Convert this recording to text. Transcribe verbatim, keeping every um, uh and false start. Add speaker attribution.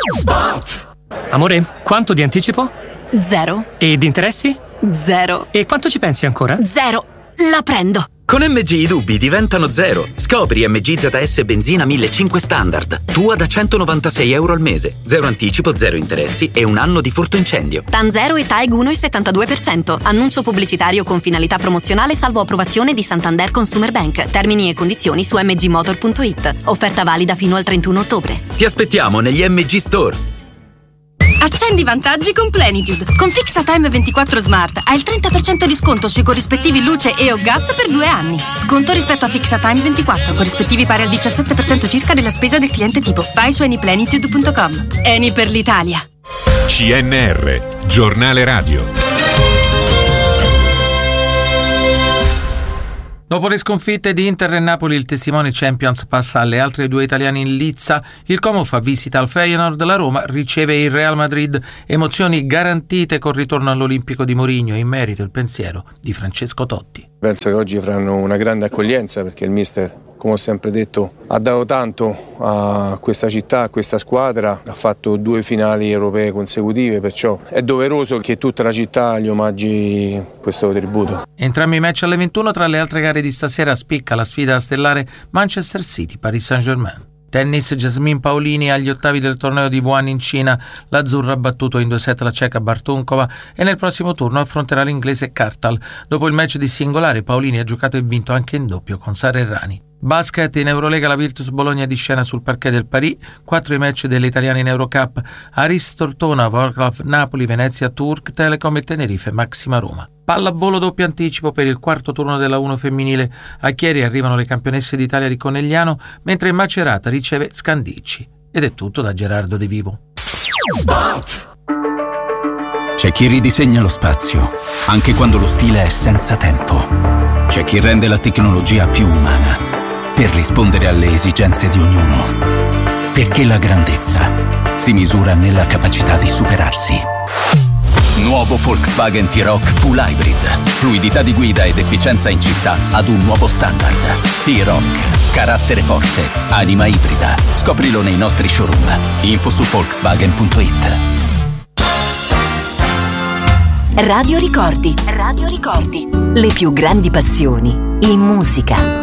Speaker 1: Sport! Amore, quanto di anticipo?
Speaker 2: Zero.
Speaker 1: E di interessi?
Speaker 2: Zero.
Speaker 1: E quanto ci pensi ancora?
Speaker 2: Zero. La prendo.
Speaker 3: Con M G i dubbi diventano zero. Scopri M G Z S benzina millecinquecento standard. Tua da centonovantasei euro al mese. Zero anticipo, zero interessi e un anno di furto incendio.
Speaker 2: TAN zero e TAEG uno virgola settantadue per cento. Annuncio pubblicitario con finalità promozionale salvo approvazione di Santander Consumer Bank. Termini e condizioni su m g motor punto i t. Offerta valida fino al trentuno ottobre.
Speaker 3: Ti aspettiamo negli M G Store.
Speaker 4: Accendi i vantaggi con Plenitude. Con Fixatime ventiquattro Smart hai il trenta per cento di sconto sui corrispettivi luce e o gas per due anni. Sconto rispetto a Fixatime ventiquattro, corrispettivi pari al diciassette per cento circa della spesa del cliente tipo. Vai su anyplenitude punto com. Eni per l'Italia.
Speaker 5: C N R, giornale radio.
Speaker 6: Dopo le sconfitte di Inter e Napoli, il testimone Champions passa alle altre due italiane in lizza. Il Como fa visita al Feyenoord, la Roma riceve il Real Madrid. Emozioni garantite col ritorno all'Olimpico di Mourinho, in merito il pensiero di Francesco Totti.
Speaker 7: Penso che oggi faranno una grande accoglienza perché il mister, come ho sempre detto, ha dato tanto a questa città, a questa squadra, ha fatto due finali europee consecutive, perciò è doveroso che tutta la città gli omaggi questo tributo.
Speaker 6: Entrambi i match alle ventuno. Tra le altre gare di stasera spicca la sfida stellare Manchester City-Paris Saint-Germain. Tennis, Jasmine Paolini agli ottavi del torneo di Wuhan in Cina. L'azzurra ha battuto in due set la ceca Bartunkova e nel prossimo turno affronterà l'inglese Kartal. Dopo il match di singolare, Paolini ha giocato e vinto anche in doppio con Sara Errani. Basket, in Eurolega la Virtus Bologna di scena sul parquet del Paris. Quattro i match delle italiane in Eurocup: Aris Tortona, Wroclaw Napoli, Venezia Turk, Telecom e Tenerife Maxima Roma. Pallavolo doppio anticipo per il quarto turno della uno femminile. A Chieri arrivano le campionesse d'Italia di Conegliano, mentre Macerata riceve Scandicci. Ed è tutto da Gerardo De Vivo.
Speaker 1: Sport!
Speaker 8: C'è chi ridisegna lo spazio, anche quando lo stile è senza tempo. C'è chi rende la tecnologia più umana, per rispondere alle esigenze di ognuno. Perché la grandezza si misura nella capacità di superarsi. Nuovo Volkswagen T-Roc Full Hybrid. Fluidità di guida ed efficienza in città ad un nuovo standard. T-Roc. Carattere forte. Anima ibrida. Scoprilo nei nostri showroom. Info su volkswagen punto i t.
Speaker 9: Radio Ricordi. Radio Ricordi. Le più grandi passioni in musica.